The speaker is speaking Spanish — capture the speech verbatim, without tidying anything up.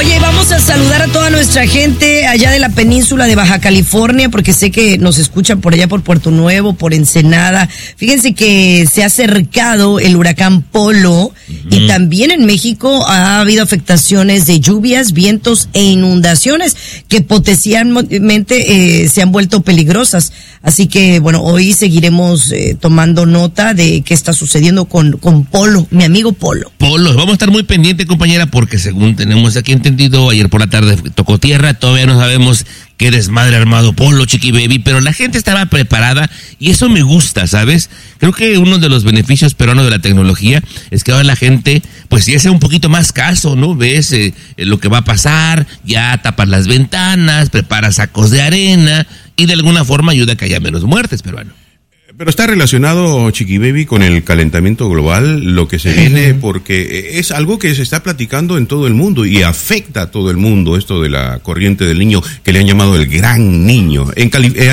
Oye, vamos a saludar a toda nuestra gente allá de la península de Baja California, porque sé que nos escuchan por allá por Puerto Nuevo, por Ensenada. Fíjense que se ha acercado el huracán Polo, uh-huh. y también en México ha habido afectaciones de lluvias, vientos e inundaciones que potencialmente eh, se han vuelto peligrosas. Así que, bueno, hoy seguiremos eh, tomando nota de qué está sucediendo con, con Polo, mi amigo Polo. Polo, vamos a estar muy pendientes, compañera, porque según tenemos aquí entendido, ayer por la tarde tocó tierra, todavía no sabemos qué desmadre armado Polo, Chiqui Baby, pero la gente estaba preparada y eso me gusta, ¿sabes? Creo que uno de los beneficios peruanos de la tecnología es que ahora la gente, pues ya hace un poquito más caso, ¿no? Ves eh, lo que va a pasar, ya tapas las ventanas, preparas sacos de arena y de alguna forma ayuda a que haya menos muertes, peruano. Pero está relacionado, Chiqui Baby, con el calentamiento global, lo que se viene, porque es algo que se está platicando en todo el mundo y afecta a todo el mundo, esto de la corriente del Niño, que le han llamado el Gran Niño. En Cali-